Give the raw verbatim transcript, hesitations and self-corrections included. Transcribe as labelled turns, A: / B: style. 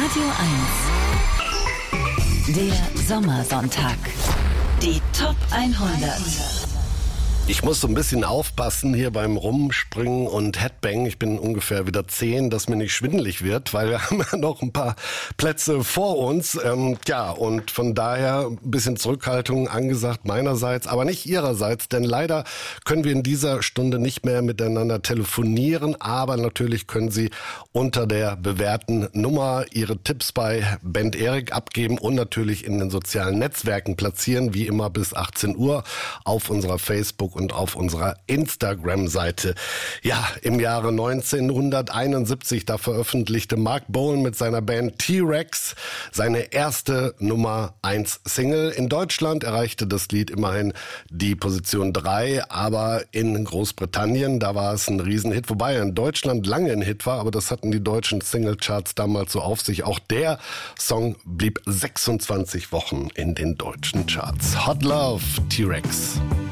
A: Radio eins. Der Sommersonntag. Die Top hundert.
B: Ich muss so ein bisschen aufpassen hier beim Rumspringen und Headbang. Ich bin ungefähr wieder zehn, dass mir nicht schwindelig wird, weil wir haben ja noch ein paar Plätze vor uns. Ähm, ja, und von daher ein bisschen Zurückhaltung angesagt meinerseits, aber nicht ihrerseits, denn leider können wir in dieser Stunde nicht mehr miteinander telefonieren, aber natürlich können Sie unter der bewährten Nummer Ihre Tipps bei Band Erik abgeben und natürlich in den sozialen Netzwerken platzieren, wie immer bis achtzehn Uhr auf unserer Facebook- und auf unserer Instagram-Seite. Ja, im Jahre neunzehnhunderteinundsiebzig, da veröffentlichte Mark Bolan mit seiner Band T-Rex seine erste Nummer eins Single. In Deutschland erreichte das Lied immerhin die Position drei, aber in Großbritannien, da war es ein Riesenhit, wobei er in Deutschland lange ein Hit war, aber das hatten die deutschen Singlecharts damals so auf sich. Auch der Song blieb sechsundzwanzig Wochen in den deutschen Charts. Hot Love, T-Rex.